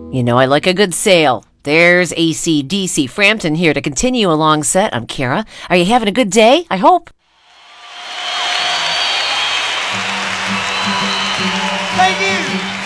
You know I like a good sale. There's AC/DC Frampton here to continue along set. I'm Kara. Are you having a good day? I hope. Thank you.